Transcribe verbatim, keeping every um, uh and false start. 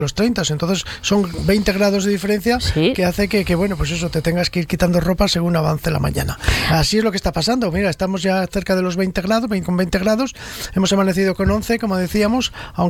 los treinta, entonces son veinte grados de diferencia, ¿sí?, que hace que, que, bueno, pues eso, te tengas que ir quitando ropa según avance la mañana. Así es lo que está pasando. Mira, estamos ya cerca de los veinte grados, con veinte grados, hemos amanecido con once, como decíamos, aunque